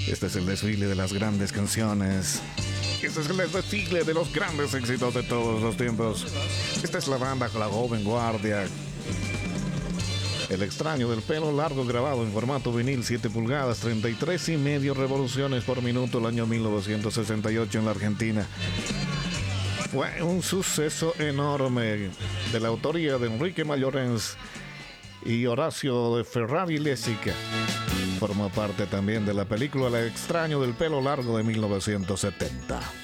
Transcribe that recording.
Este es el desfile de las grandes canciones. Este es el desfile de los grandes éxitos de todos los tiempos. Esta es la banda La Joven Guardia. El extraño del pelo largo, grabado en formato vinil 7 pulgadas, 33,5 revoluciones por minuto, el año 1968 en la Argentina. Fue un suceso enorme, de la autoría de Enrique Mayorens y Horacio de Ferrari Lésica. Formó parte también de la película El extraño del pelo largo de 1970.